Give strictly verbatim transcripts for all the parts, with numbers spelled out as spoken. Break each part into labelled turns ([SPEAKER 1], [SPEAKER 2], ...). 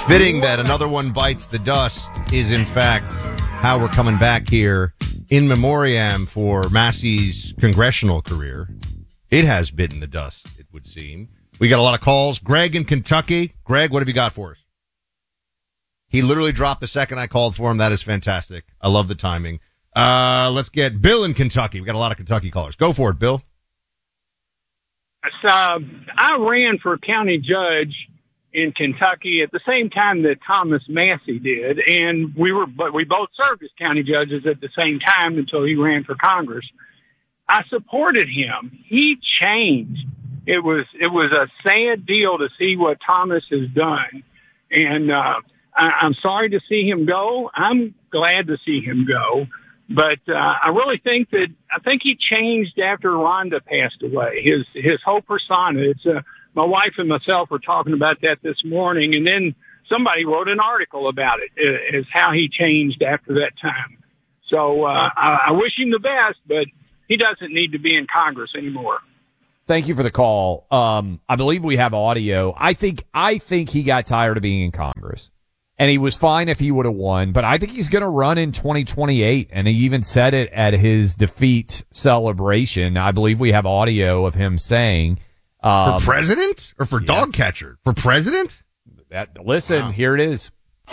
[SPEAKER 1] fitting that another one bites the dust is, in fact, how we're coming back here in memoriam for Massey's congressional career. It has bitten the dust, it would seem. We got a lot of calls. Greg in Kentucky. Greg, what have you got for us? He literally dropped the second I called for him. That is fantastic. I love the timing. Uh, let's get Bill in Kentucky. We got a lot of Kentucky callers. Go for it, Bill.
[SPEAKER 2] So, uh, I ran for county judge in Kentucky at the same time that Thomas Massey did, and we were, but we both served as county judges at the same time until he ran for Congress. I supported him. He changed. It was, it was a sad deal to see what Thomas has done. And, uh, I, I'm sorry to see him go. I'm glad to see him go. But, uh, I really think that, I think he changed after Rhonda passed away. His, his whole persona. It's, uh, my wife and myself were talking about that this morning. And then somebody wrote an article about it, uh, as how he changed after that time. So, uh, I, I wish him the best, but he doesn't need to be in Congress anymore.
[SPEAKER 3] Thank you for the call. Um, I believe we have audio. I think, I think he got tired of being in Congress, and he was fine if he would have won, but I think he's going to run in twenty twenty-eight. And he even said it at his defeat celebration. I believe we have audio of him saying, um,
[SPEAKER 1] for president or for yeah. dog catcher? For president?
[SPEAKER 3] That, listen, wow. Here it is.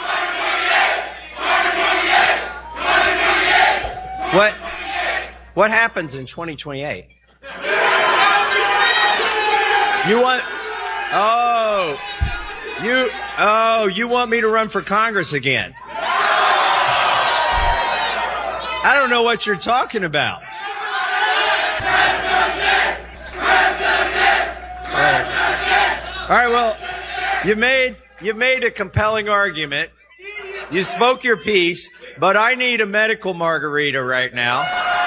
[SPEAKER 4] What, what happens in twenty twenty-eight? You want, oh, you, oh, you want me to run for Congress again? I don't know what you're talking about. All right, All right well, you made, you made a compelling argument. You spoke your piece, but I need a medical margarita right now.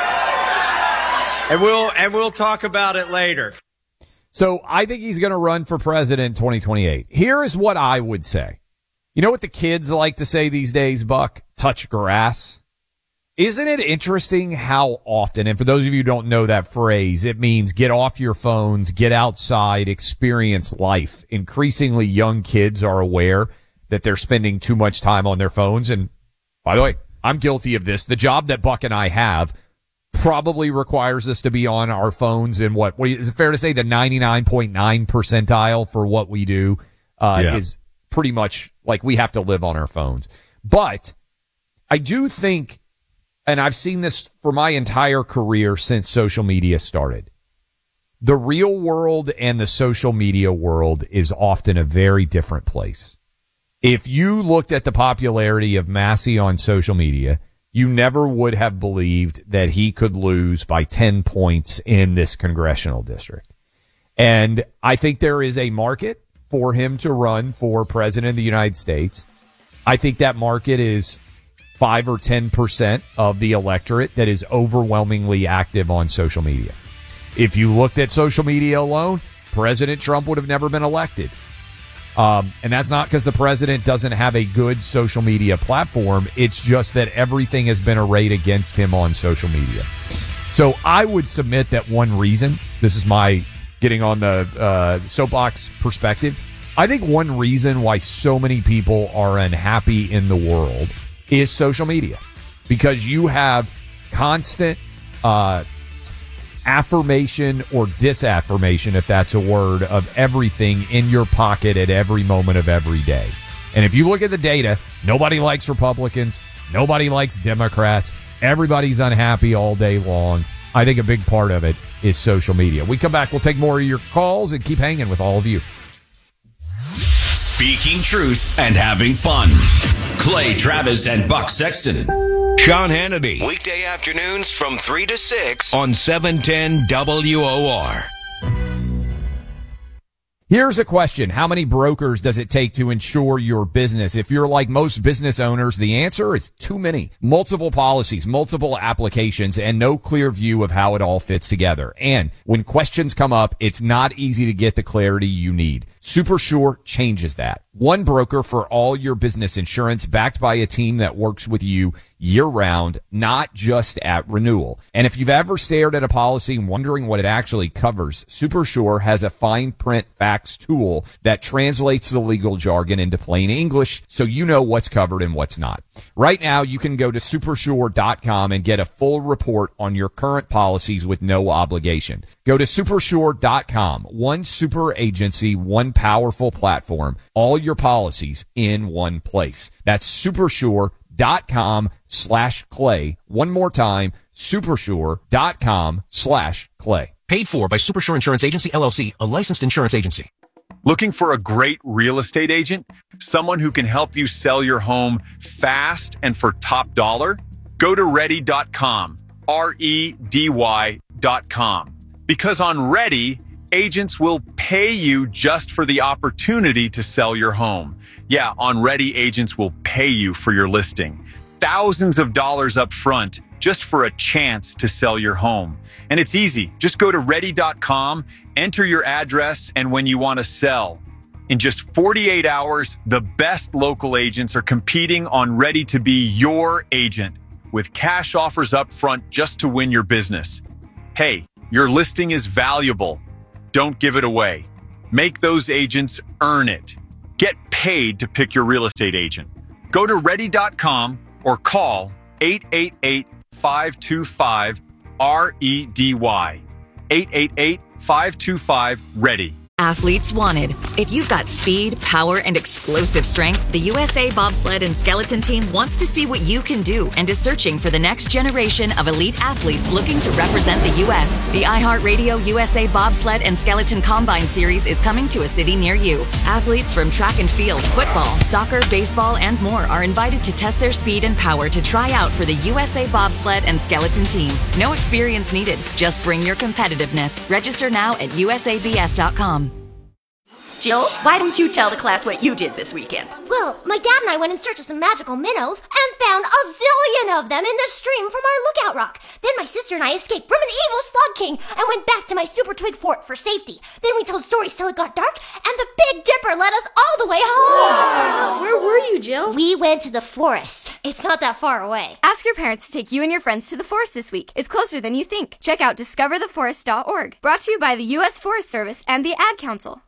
[SPEAKER 4] And we'll, and we'll talk about it later.
[SPEAKER 3] So I think he's going to run for president in twenty twenty-eight. Here is what I would say. You know what the kids like to say these days, Buck? Touch grass. Isn't it interesting how often, and for those of you who don't know that phrase, it means get off your phones, get outside, experience life. Increasingly young kids are aware that they're spending too much time on their phones. And by the way, I'm guilty of this. The job that Buck and I have probably requires us to be on our phones in what, what is it fair to say the ninety-nine point nine percentile for what we do, uh, yeah. is pretty much like we have to live on our phones. But I do think, and I've seen this for my entire career since social media started, the real world and the social media world is often a very different place. If you looked at the popularity of Massey on social media, you never would have believed that he could lose by ten points in this congressional district. And I think there is a market for him to run for president of the United States. I think that market is five or ten percent of the electorate that is overwhelmingly active on social media. If you looked at social media alone, President Trump would have never been elected. Um, and that's not because the president doesn't have a good social media platform. It's just that everything has been arrayed against him on social media. So I would submit that one reason, this is my getting on the uh, soapbox perspective, I think one reason why so many people are unhappy in the world is social media. Because you have constant uh affirmation or disaffirmation, if that's a word, of everything in your pocket at every moment of every day. And if you look at the data, nobody likes Republicans, nobody likes Democrats, everybody's unhappy all day long. I think a big part of it is social media. We come back, we'll take more of your calls and keep hanging with all of you.
[SPEAKER 5] Speaking truth and having fun. Clay Travis and Buck Sexton.
[SPEAKER 6] Sean Hannity.
[SPEAKER 5] Weekday afternoons from three to six
[SPEAKER 6] on seven ten W O R.
[SPEAKER 3] Here's a question. How many brokers does it take to insure your business? If you're like most business owners, the answer is too many. Multiple policies, multiple applications, and no clear view of how it all fits together. And when questions come up, it's not easy to get the clarity you need. SuperSure changes that. One broker for all your business insurance, backed by a team that works with you year-round, not just at renewal. And if you've ever stared at a policy and wondering what it actually covers, SuperSure has a fine print facts tool that translates the legal jargon into plain English so you know what's covered and what's not. Right now, you can go to supersure dot com and get a full report on your current policies with no obligation. Go to supersure dot com. One super agency, one powerful platform, all your policies in one place. That's supersure dot com slash clay. One more time, supersure dot com slash clay.
[SPEAKER 7] Paid for by Supersure Insurance Agency, L L C, a licensed insurance agency.
[SPEAKER 8] Looking for a great real estate agent? Someone who can help you sell your home fast and for top dollar? Go to ready dot com, R E D Y dot com. Because on Ready, agents will pay you just for the opportunity to sell your home. Yeah, on Ready, agents will pay you for your listing. Thousands of dollars up front just for a chance to sell your home. And it's easy. Just go to ready dot com, enter your address and when you want to sell. In just forty-eight hours, the best local agents are competing on Ready to be your agent with cash offers up front just to win your business. Hey, your listing is valuable. Don't give it away. Make those agents earn it. Get paid to pick your real estate agent. Go to ready dot com or call eight eight eight, five two five, R E D Y. eight eight eight, five two five, READY.
[SPEAKER 9] Athletes wanted. If you've got speed, power, and explosive strength, the U S A Bobsled and Skeleton Team wants to see what you can do and is searching for the next generation of elite athletes looking to represent the U S. The iHeartRadio U S A Bobsled and Skeleton Combine Series is coming to a city near you. Athletes from track and field, football, soccer, baseball, and more are invited to test their speed and power to try out for the U S A Bobsled and Skeleton Team. No experience needed. Just bring your competitiveness. Register now at U S A B S dot com.
[SPEAKER 10] Jill, why don't you tell the class what you did this weekend?
[SPEAKER 11] Well, my dad and I went in search of some magical minnows and found a zillion of them in the stream from our lookout rock. Then my sister and I escaped from an evil slug king and went back to my super twig fort for safety. Then we told stories till it got dark, and the Big Dipper led us all the way home.
[SPEAKER 10] Wow. Where were you, Jill?
[SPEAKER 11] We went to the forest. It's not that far away.
[SPEAKER 12] Ask your parents to take you and your friends to the forest this week. It's closer than you think. Check out discover the forest dot org. Brought to you by the U S Forest Service and the Ad Council.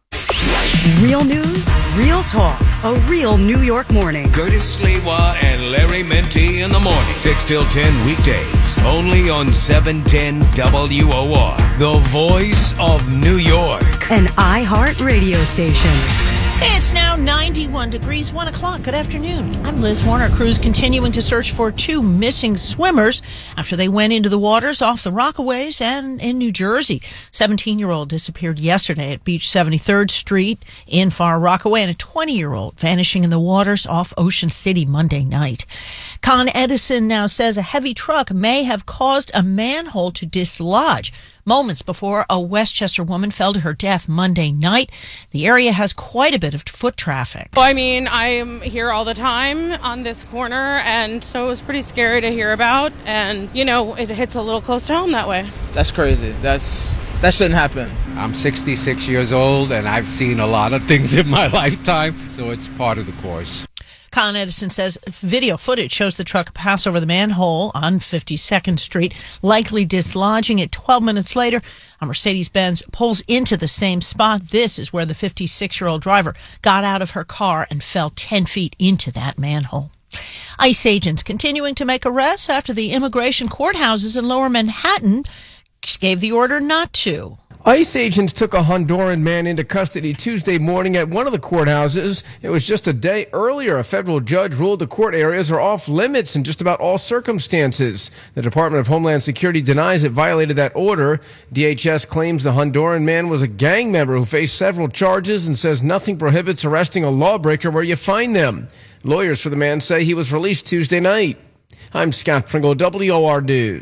[SPEAKER 13] Real news, real talk, a real New York morning.
[SPEAKER 6] Curtis Sliwa and Larry Menti in the morning. six till ten weekdays. Only on seven ten W O R. The voice of New York.
[SPEAKER 13] An iHeart radio station.
[SPEAKER 14] It's now ninety-one degrees, one o'clock. Good afternoon. I'm Liz Warner. Crews continuing to search for two missing swimmers after they went into the waters off the Rockaways and in New Jersey. seventeen-year-old disappeared yesterday at Beach seventy-third Street in Far Rockaway, and a twenty-year-old vanishing in the waters off Ocean City Monday night. Con Edison now says a heavy truck may have caused a manhole to dislodge moments before a Westchester woman fell to her death Monday night. The area has quite a bit of foot traffic.
[SPEAKER 15] Well, I mean, I'm here all the time on this corner, and so it was pretty scary to hear about. And, you know, it hits a little close to home that way.
[SPEAKER 16] That's crazy. That's that shouldn't happen.
[SPEAKER 17] I'm sixty-six years old, and I've seen a lot of things in my lifetime, so it's part of the course.
[SPEAKER 14] Con Edison says video footage shows the truck pass over the manhole on fifty-second Street, likely dislodging it. twelve minutes later, a Mercedes-Benz pulls into the same spot. This is where the fifty-six-year-old driver got out of her car and fell ten feet into that manhole. ICE agents continuing to make arrests after the immigration courthouses in Lower Manhattan gave the order not to.
[SPEAKER 18] ICE agents took a Honduran man into custody Tuesday morning at one of the courthouses. It was just a day earlier. A federal judge ruled the court areas are off limits in just about all circumstances. The Department of Homeland Security denies it violated that order. D H S claims the Honduran man was a gang member who faced several charges and says nothing prohibits arresting a lawbreaker where you find them. Lawyers for the man say he was released Tuesday night. I'm Scott Pringle, W O R News.
[SPEAKER 14] And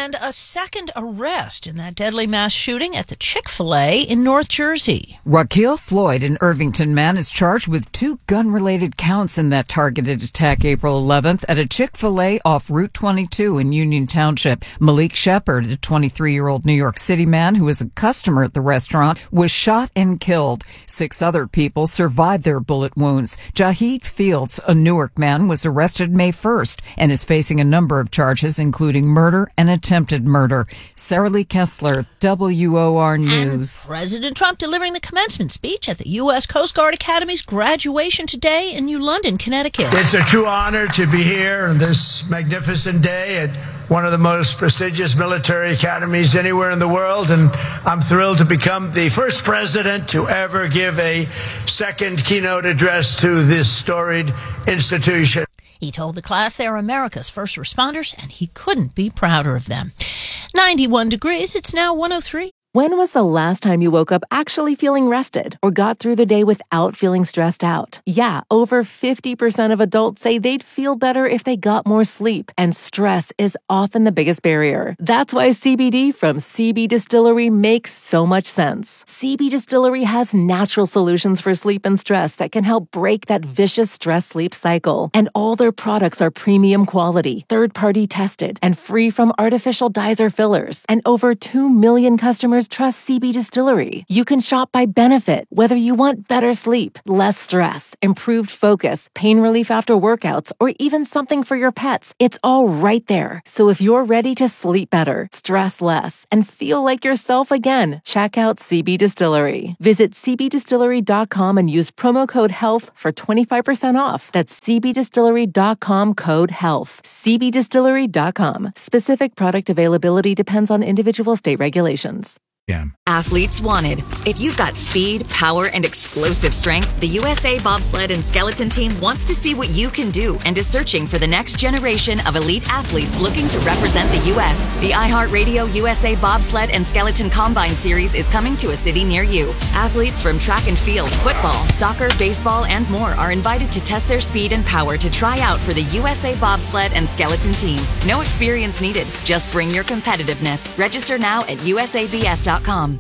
[SPEAKER 14] And a second arrest in that deadly mass shooting at the Chick-fil-A in North Jersey.
[SPEAKER 19] Raquel Floyd, an Irvington man, is charged with two gun-related counts in that targeted attack April eleventh at a Chick-fil-A off Route twenty-two in Union Township. Malik Shepard, a twenty-three-year-old New York City man who was a customer at the restaurant, was shot and killed. Six other people survived their bullet wounds. Jaheed Fields, a Newark man, was arrested May first and is facing a number of charges, including murder and attempted murder. Sarah Lee Kessler, W O R News.
[SPEAKER 14] And President Trump delivering the commencement speech at the U S Coast Guard Academy's graduation today in New London, Connecticut.
[SPEAKER 20] It's a true honor to be here on this magnificent day at one of the most prestigious military academies anywhere in the world, and I'm thrilled to become the first president to ever give a second keynote address to this storied institution.
[SPEAKER 14] He told the class they are America's first responders, and he couldn't be prouder of them. ninety-one degrees, it's now one oh three.
[SPEAKER 21] When was the last time you woke up actually feeling rested or got through the day without feeling stressed out? Yeah, over fifty percent of adults say they'd feel better if they got more sleep, and stress is often the biggest barrier. That's why C B D from C B Distillery makes so much sense. C B Distillery has natural solutions for sleep and stress that can help break that vicious stress-sleep cycle. And all their products are premium quality, third-party tested, and free from artificial dyes or fillers. And over two million customers trust C B Distillery. You can shop by benefit, whether you want better sleep, less stress, improved focus, pain relief after workouts, or even something for your pets. It's all right there. So if you're ready to sleep better, stress less, and feel like yourself again, check out C B Distillery. Visit c b distillery dot com and use promo code HEALTH for twenty-five percent off. That's c b distillery dot com code HEALTH. c b distillery dot com. Specific product availability depends on individual state regulations.
[SPEAKER 22] Yeah.
[SPEAKER 9] Athletes wanted. If you've got speed, power, and explosive strength, the U S A Bobsled and Skeleton Team wants to see what you can do and is searching for the next generation of elite athletes looking to represent the U S The iHeartRadio U S A Bobsled and Skeleton Combine Series is coming to a city near you. Athletes from track and field, football, soccer, baseball, and more are invited to test their speed and power to try out for the U S A Bobsled and Skeleton Team. No experience needed. Just bring your competitiveness. Register now at u s a b s dot com.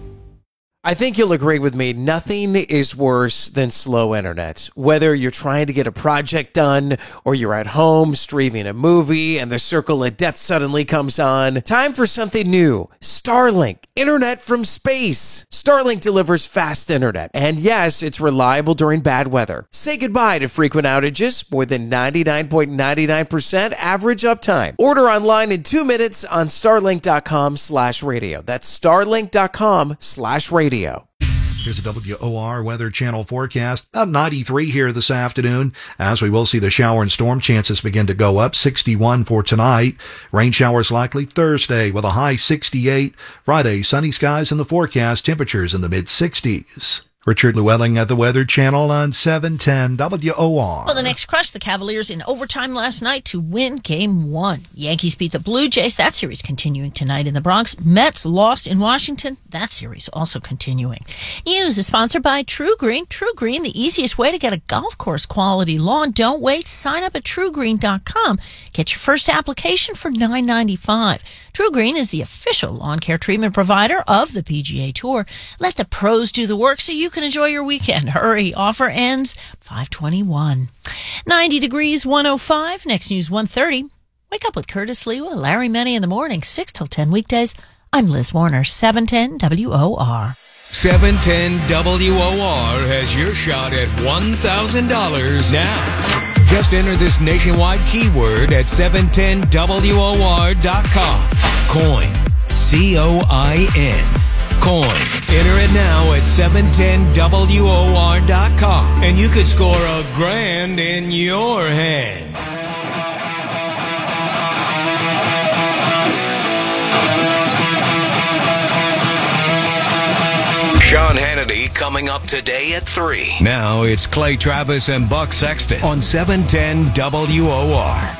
[SPEAKER 23] I think you'll agree with me, nothing is worse than slow internet. Whether you're trying to get a project done or you're at home streaming a movie and the circle of death suddenly comes on, time for something new. Starlink, internet from space. Starlink delivers fast internet, and yes, it's reliable during bad weather. Say goodbye to frequent outages, more than ninety-nine point nine nine percent average uptime. Order online in two minutes on starlink dot com slash radio. That's starlink dot com slash radio.
[SPEAKER 22] Here's a W O R Weather Channel forecast. About ninety-three here this afternoon, as we will see the shower and storm chances begin to go up. sixty-one for tonight. Rain showers likely Thursday with a high sixty-eight. Friday, sunny skies in the forecast. Temperatures in the mid-sixties. Richard Llewellyn at the Weather Channel on seven ten W O R.
[SPEAKER 14] Well, the Knicks crushed the Cavaliers in overtime last night to win Game one. Yankees beat the Blue Jays. That series continuing tonight in the Bronx. Mets lost in Washington. That series also continuing. News is sponsored by True Green. True Green, the easiest way to get a golf course quality lawn. Don't wait. Sign up at true green dot com. Get your first application for nine ninety-five. True Green is the official lawn care treatment provider of the P G A Tour. Let the pros do the work so you can enjoy your weekend. Hurry. Offer ends five twenty-one. ninety degrees, one oh five. Next News one thirty. Wake up with Curtis Lewa, Larry Menny in the morning, six till ten weekdays. I'm Liz Warner, seven ten W O R.
[SPEAKER 6] seven ten W O R has your shot at one thousand dollars now. Just enter this nationwide keyword at seven ten W O R dot com. Coin. C O I N. Coin. Enter it now at seven ten W O R dot com. And you could score a grand in your hand. Sean Hannity coming up today at three. Now it's Clay Travis and Buck Sexton on seven ten W O R.